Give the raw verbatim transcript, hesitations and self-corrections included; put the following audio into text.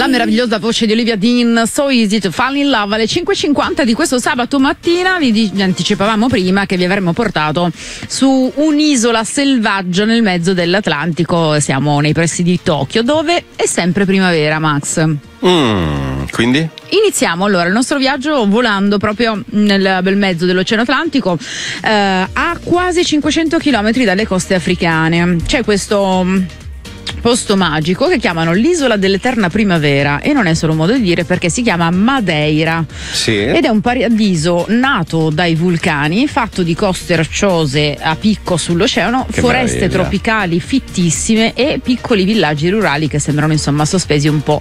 La meravigliosa voce di Olivia Dean, So Easy to Fall in Love, alle cinque e cinquanta di questo sabato mattina. Vi, di- vi anticipavamo prima che vi avremmo portato su un'isola selvaggia nel mezzo dell'Atlantico. Siamo nei pressi di Tokyo, dove è sempre primavera, Max. Mm, quindi? Iniziamo allora il nostro viaggio volando proprio nel bel mezzo dell'Oceano Atlantico, eh, a quasi cinquecento chilometri dalle coste africane. C'è questo posto magico che chiamano l'isola dell'eterna primavera, e non è solo un modo di dire, perché si chiama Madeira. Sì. Ed è un paradiso nato dai vulcani, fatto di coste rocciose a picco sull'oceano, Che foreste meraviglia. tropicali fittissime e piccoli villaggi rurali che sembrano insomma sospesi un po'